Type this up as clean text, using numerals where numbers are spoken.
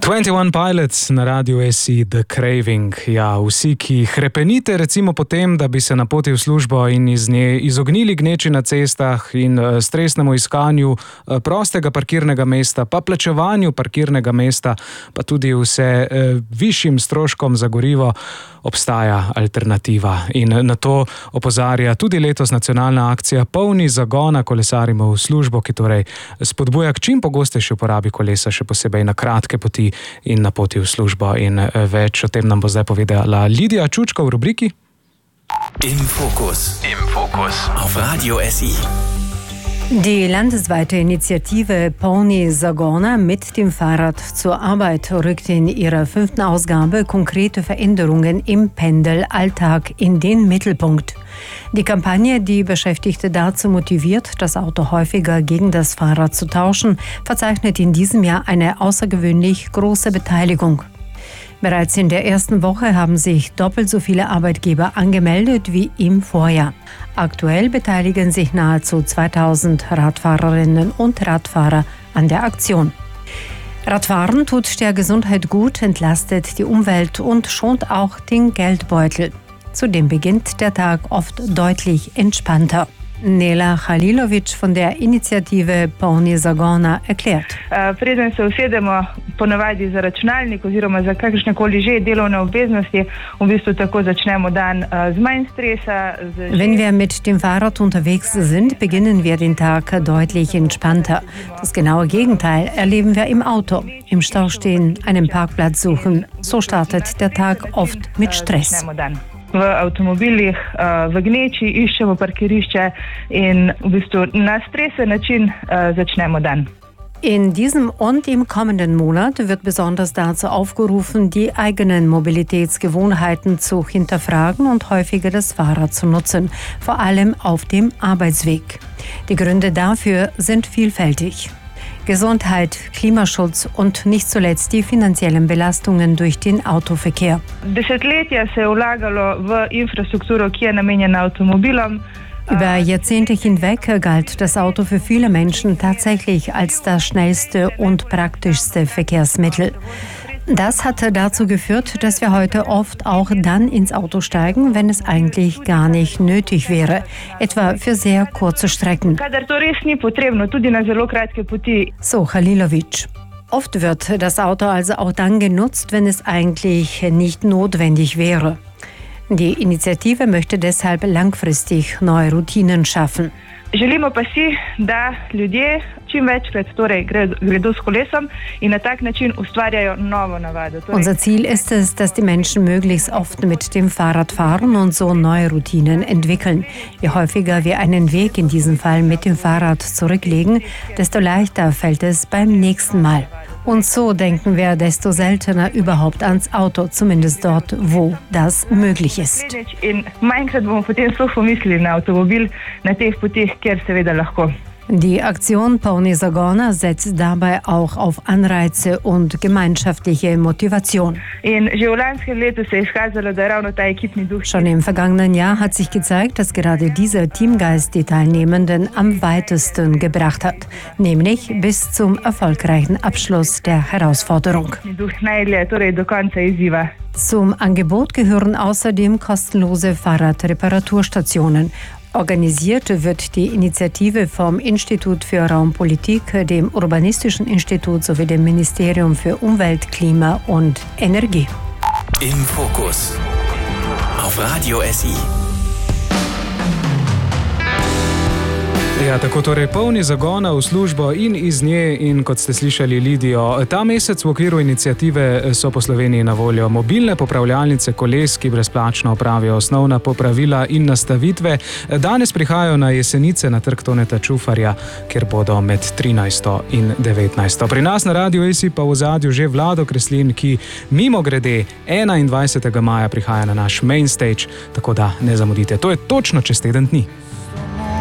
21 Pilots na radiu SI The Craving. Ja, vsi, ki hrepenite recimo po tem, da bi se na poti v službo in iz nje izognili gneči na cestah in stresnemu iskanju prostega parkirnega mesta, pa plačevanju parkirnega mesta, pa tudi vse višjim stroškom za gorivo, obstaja alternativa. In na to opozarja tudi letos nacionalna akcija Polni zagona kolesarimo v službo, ki torej spodbuja k čim pogostejši uporabi kolesa, še posebej na kratke poti in na poti v službo. In več o tem nam bo zdaj povedala Lidija Čučka v rubriki Im Fokus auf Radio SI. Die landesweite Initiative Polni Zagona mit dem Fahrrad zur Arbeit rückt in ihrer 5. Ausgabe konkrete Veränderungen im Pendelalltag in den Mittelpunkt. Die Kampagne, die Beschäftigte dazu motiviert, das Auto häufiger gegen das Fahrrad zu tauschen, verzeichnet in diesem Jahr eine außergewöhnlich große Beteiligung. Bereits in der ersten Woche haben sich doppelt so viele Arbeitgeber angemeldet wie im Vorjahr. Aktuell beteiligen sich nahezu 2000 Radfahrerinnen und Radfahrer an der Aktion. Radfahren tut der Gesundheit gut, entlastet die Umwelt und schont auch den Geldbeutel. Zudem beginnt der Tag oft deutlich entspannter. Nela Halilović von der Initiative Polni Zagona erklärt. Preden se usedemo ponavadi za računalnik oziroma za kakršnekoli že delovne obveznosti, v bistvu tako začnemo dan z manj stresa. Wenn wir mit dem Fahrrad unterwegs sind, beginnen wir den Tag deutlich entspannter. Das genaue Gegenteil erleben wir im Auto. Im Stau stehen, einen Parkplatz suchen. So startet der Tag oft mit Stress. V avtomobilih, v gneči iščemo parkirišče in v bistvu na stresen način začnemo dan. In diesem und im kommenden Monat wird besonders dazu aufgerufen, die eigenen Mobilitätsgewohnheiten zu hinterfragen und häufiger das Fahrrad zu nutzen, vor allem auf dem Arbeitsweg. Die Gründe dafür sind vielfältig. Gesundheit, Klimaschutz und nicht zuletzt die finanziellen Belastungen durch den Autoverkehr. Desetletja se je vlagalo v infrastrukturo, ki je namenjena avtomobilom. Über Jahrzehnte hinweg galt das Auto für viele Menschen tatsächlich als das schnellste und praktischste Verkehrsmittel. Das hat dazu geführt, dass wir heute oft auch dann ins Auto steigen, wenn es eigentlich gar nicht nötig wäre, etwa für sehr kurze Strecken. So Halilović. Oft wird das Auto also auch dann genutzt, wenn es eigentlich nicht notwendig wäre. Die Initiative möchte deshalb langfristig neue Routinen schaffen. Želimo pa si, da ljudje čim večkrat gredo s kolesom in na tak način ustvarjajo novo navado. Unser Ziel ist es, dass die Menschen möglichst oft mit dem Fahrrad fahren und so neue Routinen entwickeln. Je häufiger wir einen Weg, in diesem Fall mit dem Fahrrad, zurücklegen, desto leichter fällt es beim nächsten Mal. Und so denken wir desto seltener überhaupt ans Auto, zumindest dort, wo das möglich ist. Die Aktion Polni Zagona setzt dabei auch auf Anreize und gemeinschaftliche Motivation. Schon im vergangenen Jahr hat sich gezeigt, dass gerade dieser Teamgeist die Teilnehmenden am weitesten gebracht hat, nämlich bis zum erfolgreichen Abschluss der Herausforderung. Zum Angebot gehören außerdem kostenlose Fahrradreparaturstationen. Organisiert wird die Initiative vom Institut für Raumpolitik, dem Urbanistischen Institut sowie dem Ministerium für Umwelt, Klima und Energie. Im Fokus auf Radio SI. Ja, tako torej Polni zagona v službo in iz nje in kot ste slišali Lidijo, ta mesec v okviru iniciative so po Sloveniji na voljo mobilne popravljalnice koles, ki brezplačno opravijo osnovna popravila in nastavitve. Danes prihajajo na Jesenice na trg Toneta Čufarja, kjer bodo med 13. in 19. Pri nas na radiu SI pa v ozadju že Vlado Kreslin, ki mimogrede 21. maja prihaja na naš main stage, tako da ne zamudite. To je točno čez teden dni.